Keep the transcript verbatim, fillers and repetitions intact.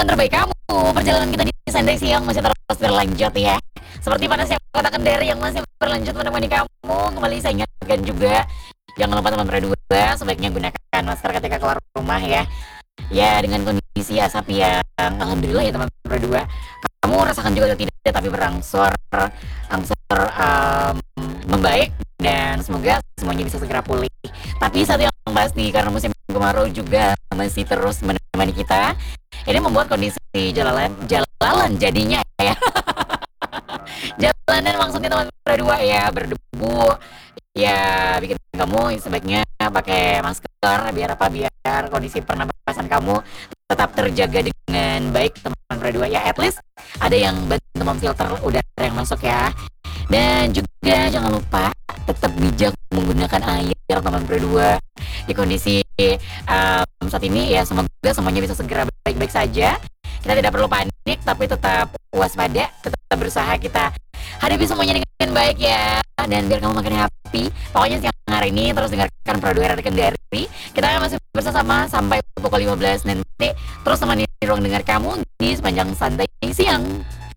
terbaik kamu. Perjalanan kita di Sunday siang masih terus berlanjut ya. Seperti panasnya kota Kendari yang masih berlanjut menemani kamu. Kembali saya ingatkan juga, jangan lupa teman berdua sebaiknya gunakan masker ketika keluar rumah ya. Ya dengan kondisi asap yang alhamdulillah ya teman berdua, kamu rasakan juga atau tidak, tapi berangsur angsur um, membaik dan semoga semuanya bisa segera pulih. Tapi satu yang pasti, karena musim kemarau juga masih terus menemani kita, ini membuat kondisi jalanan jalanan jadinya ya. Jalanan maksudnya teman berdua ya, berdebu ya, bikin kamu sebaiknya pakai masker biar apa, biar kondisi pernapasan kamu tetap terjaga dengan baik teman berdua ya. At least ada yang bantu memfilter udara yang masuk ya. Dan juga jangan lupa tetap bijak menggunakan air teman berdua di kondisi um, saat ini ya. Semoga semuanya bisa segera baik-baik saja. Kita tidak perlu panik, tapi tetap waspada, tetap berusaha kita hadapi semuanya dengan baik ya. Dan biar kamu makin happy, pokoknya siang hari ini terus dengarkan Pro dua R Kendari. Kita masih bersama sampai pukul lima belas nanti. Terus temani ruang dengar kamu di sepanjang santai siang.